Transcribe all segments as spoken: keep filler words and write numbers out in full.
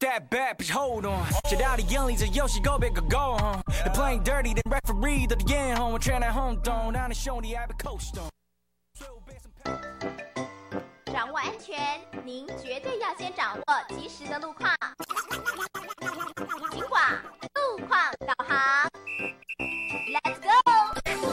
that bad, bitch, hold on. 知道的眼里这游戏够别个 go home. They playing dirty, then referee 到底眼红，我全来轰动，让你兄弟还被扣动。 掌握安全，您绝对要先掌握及时的路况。警广路况导航 ，Let's go！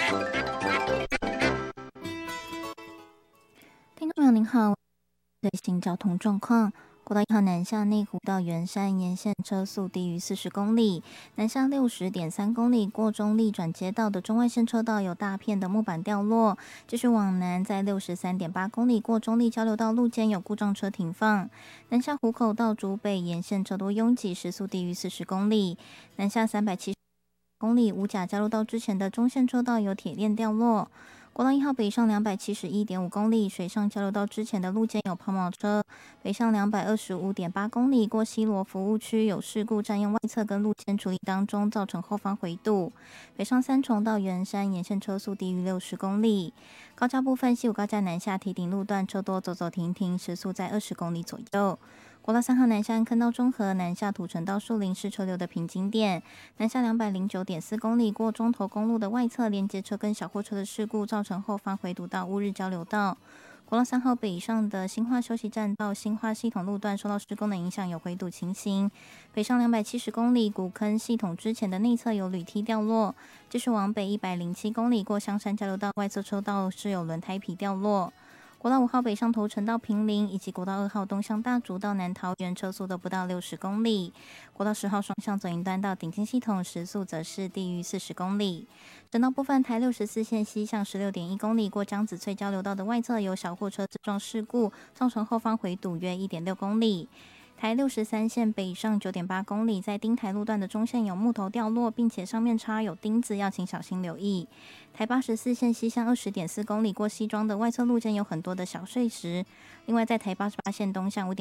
听众朋友您好，最新交通状况。国道一号南下内湖到圆山沿线车速低于四十公里，南下六十点三公里过中立转接道的中外线车道有大片的木板掉落，继续往南在六十三点八公里过中立交流道路肩有故障车停放，南下湖口到竹北沿线车多拥挤，时速低于四十公里，南下三百七十公里五甲交流道之前的中线车道有铁链掉落。国道一号北上两百七十一点五公里，水上交流道之前的路肩有抛锚车，北上两百二十五点八公里过西螺服务区有事故占用外侧跟路肩处理当中，造成后方回堵。北上三重到圆山沿线车速低于六十公里。高架部分，西武高架南下堤顶路段车多走走停停，时速在二十公里左右。国道三号南下坑道中和南下土城到树林是车流的瓶颈点，南下两百零九点四公里过中投公路的外侧连接车跟小货车的事故，造成后方回堵到乌日交流道。国道三号北上的新化休息站到新化系统路段受到施工的影响，有回堵情形。北上两百七十公里，古坑系统之前的内侧有铝梯掉落，继续往北一百零七公里过香山交流道外侧车道是有轮胎皮掉落。国道五号北上头城到坪林，以及国道二号东向大竹到南桃园车速都不到六十公里。国道十号双向左营端到顶金系统时速则是低于四十公里。整道部分台六十四线西向十六点一公里过江子翠交流道的外侧有小货车自撞事故，造成后方回堵约一点六公里。台六十三线北上九点八公里，在丁台路段的中线有木头掉落，并且上面插有钉子，要请小心留意。台八十四线西向二十点四公里过西庄的外侧路肩有很多的小碎石。另外，在台八十八线东向五点